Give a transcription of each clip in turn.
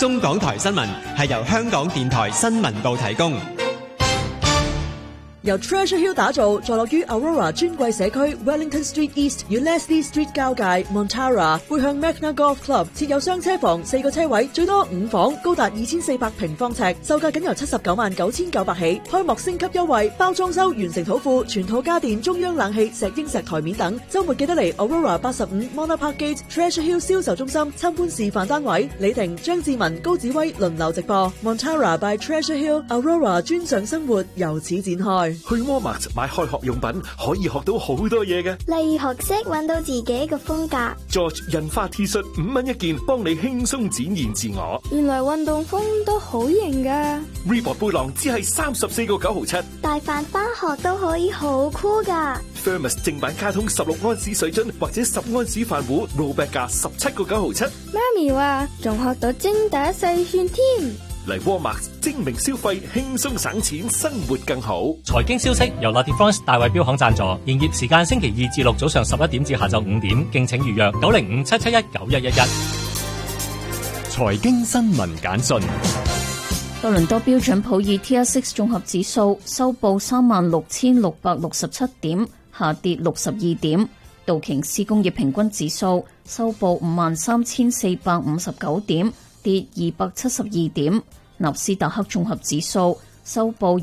中港台新聞係由香港電台新聞部提供。 由 Treasure Hill 打造，坐落於 Aurora 尊貴社區 Wellington Street East 與 Leslie Street 交界 Montara， 背向 Magna Golf Club， 設有雙車房，4個車位，最多5房，高達2400平方尺，售價僅由799900起。開幕升級優惠，包裝修完成土庫，全套家電、中央冷氣、石英石台面等。週末記得嚟 Aurora 85 Mona Park Gate Treasure Hill 銷售中心參觀示範單位。李婷、張志文、高子威輪流直播。Montara by Treasure Hill Aurora 專上生活由此展開。 去 Walmart 買開學用品可以學到好多嘢嘅， 例如學識揾到自己嘅風格。 George 印花 T 恤5蚊一件，幫你輕鬆展現自我。 原來運動風都好型噶。 Reebok 背囊只係34個9毫7， 帶飯返學都可以好酷噶。 Thermos 正版卡通16安士水樽或者10安士飯壺 ，rollback 價17個9毫7。 媽咪話仲學到精打細算添。 嚟 Walmart 精明消費，輕鬆省錢，生活更好。 財經消息由 La Défense 大衛錶行贊助，營業時間星期2至6早上11點至下晝5點，敬請預約905-771-9111。 財經新聞簡訊。 多倫多標準普爾 TSX 綜合指數收報36,667點，下跌62點。道瓊斯工業平均指數收報53,459點，跌272點。納斯達克綜合指數收報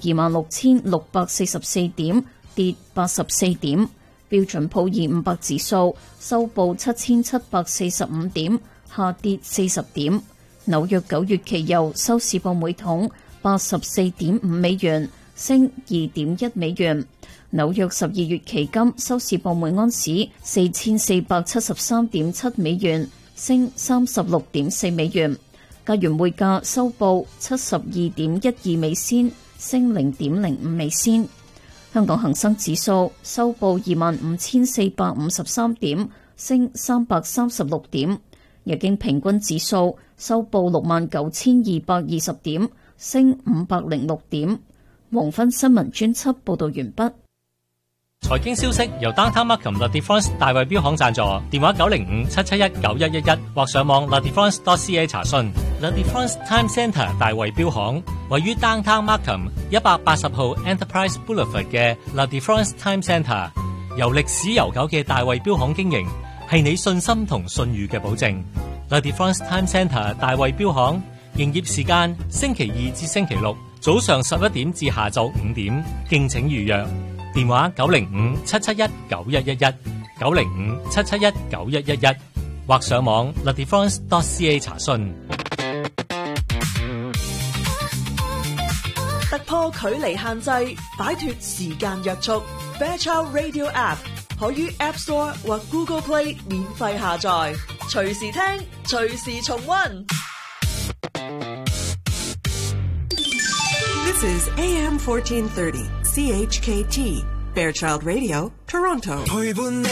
26,644點，跌84點。標準普爾500指數收報7,745點，下跌40點。紐約9月期油收市報每桶84.5美元，升2.1美元。紐約12月期金收市報每安士4473.7美元，升36.4美元。加元匯價收報72.12美仙，升0.05美仙。香港恒生指數收報25,453點，升336點。日經平均指數收報69,220點，升506點。黃昏新聞專輯報道完畢。 財經消息由 Downtown Markham La Défense 大衛錶行贊助，電話905-771-9111或上網 ladefense.ca 查詢。La Défense Time Centre 大衛錶行位於 Downtown Markham 180號 Enterprise Boulevard 嘅 La Défense Time Centre， 由歷史悠久嘅大衛錶行經營，係你信心同信譽嘅保證。La Défense Time Centre 大衛錶行營業時間星期2至星期6早上11點至下晝5點，敬請預約。電話905-771-9111 905-771-9111或上網 ladefense.ca 查詢。 突破距離限制，擺脫時間約束。Fairchild Radio App 可於 App Store 或 Google Play 免費下載，隨時聽，隨時重溫。 This is AM 1430 CHKT Fairchild Radio, Toronto.